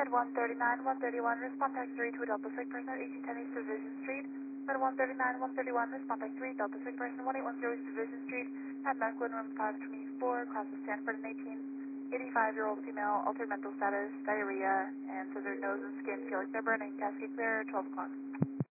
Med 139, 131, respond type 3 to a Delta 6 person at 1810 East Division Street. Med 139, 131, respond type 3, Delta 6 person 1810 East Division Street. At medical in room 524, class of Stanford, an 85-year-old female, altered mental status, diarrhea, and scissored nose and skin, feel like they're burning, cascade clear, 12 o'clock.